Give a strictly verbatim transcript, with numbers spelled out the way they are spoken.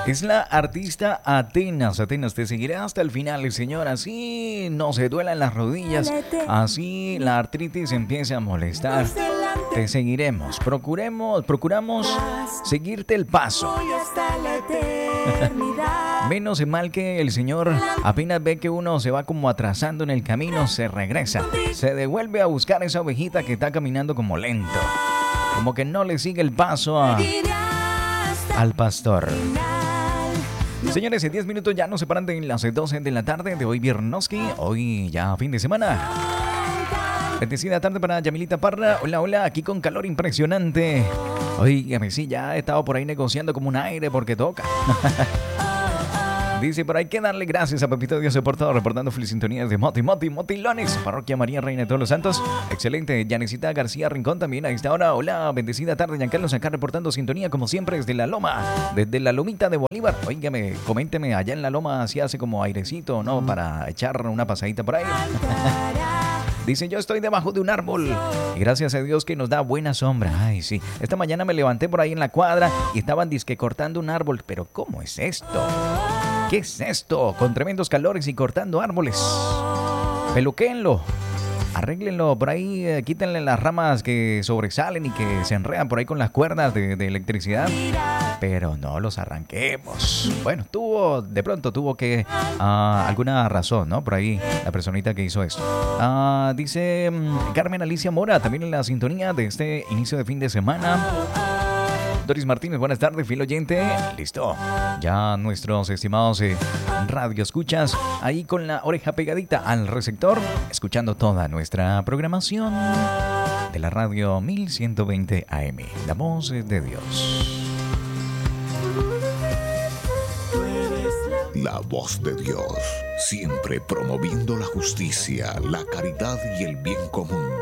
Es la artista Atenas. Atenas te seguirá hasta el final, señor. Así no se duelan las rodillas. Así la artritis empieza a molestar. Te seguiremos. Procuremos, procuramos seguirte el paso. Menos mal que el señor apenas ve que uno se va como atrasando en el camino, se regresa. Se devuelve a buscar esa ovejita que está caminando como lento. Como que no le sigue el paso a, al pastor. Señores, en diez minutos ya nos separan de las doce de la tarde de hoy Viernoski. Hoy ya fin de semana. Bendecida tarde para Yamilita Parra. Hola, hola, aquí con calor impresionante. Oígame, sí, ya he estado por ahí negociando como un aire porque toca. Dice, pero hay que darle gracias a Pepito Dios por todo, reportando feliz sintonías de Moti, Moti, Motilones, Parroquia María Reina de todos los Santos. Excelente. Yanecita García Rincón también a esta hora. Hola, bendecida tarde. Giancarlos acá reportando sintonía como siempre desde la Loma, desde la Lomita de Bolívar. Oígame, coménteme, allá en la Loma si hace como airecito, ¿no? Para echar una pasadita por ahí. Dice, yo estoy debajo de un árbol y gracias a Dios que nos da buena sombra. Ay, sí. Esta mañana me levanté por ahí en la cuadra y estaban disque cortando un árbol. Pero ¿cómo es esto? ¿Qué es esto? Con tremendos calores y cortando árboles. Peluquéenlo. Arréglenlo por ahí, eh, quítenle las ramas que sobresalen y que se enredan por ahí con las cuerdas de, de electricidad. Pero no los arranquemos. Bueno, tuvo, de pronto tuvo que, uh, alguna razón, ¿no? Por ahí, la personita que hizo esto. Uh, dice um, Carmen Alicia Mora, también en la sintonía de este inicio de fin de semana. Doris Martínez, buenas tardes, fiel oyente. Listo. Ya nuestros estimados eh, radio escuchas ahí con la oreja pegadita al receptor, escuchando toda nuestra programación de la radio mil ciento veinte A M, la voz de Dios. La voz de Dios, siempre promoviendo la justicia, la caridad y el bien común.